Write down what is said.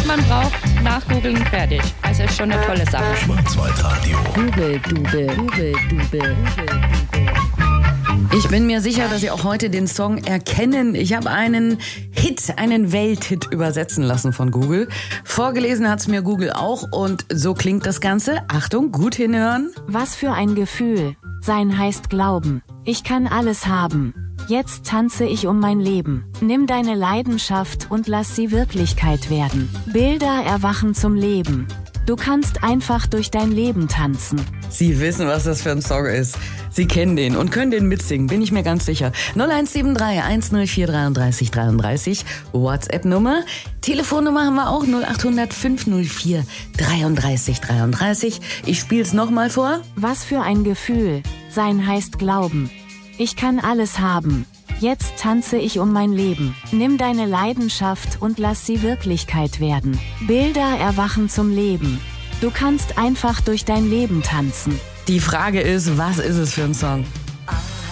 was man braucht, nachgoogeln, fertig. Also ist schon eine tolle Sache. Schwarzwaldradio. Google. Ich bin mir sicher, dass Sie auch heute den Song erkennen. Ich habe einen Welthit übersetzen lassen von Google. Vorgelesen hat's mir Google auch und so klingt das Ganze. Achtung, gut hinhören. Was für ein Gefühl. Sein heißt Glauben. Ich kann alles haben. Jetzt tanze ich um mein Leben. Nimm deine Leidenschaft und lass sie Wirklichkeit werden. Bilder erwachen zum Leben. Du kannst einfach durch dein Leben tanzen. Sie wissen, was das für ein Song ist. Sie kennen den und können den mitsingen, bin ich mir ganz sicher. 0173 104 33 33, WhatsApp-Nummer. Telefonnummer haben wir auch, 0800 504 33 33. Ich spiel's nochmal vor. Was für ein Gefühl. Sein heißt Glauben. Ich kann alles haben. Jetzt tanze ich um mein Leben. Nimm deine Leidenschaft und lass sie Wirklichkeit werden. Bilder erwachen zum Leben. Du kannst einfach durch dein Leben tanzen. Die Frage ist, was ist es für ein Song?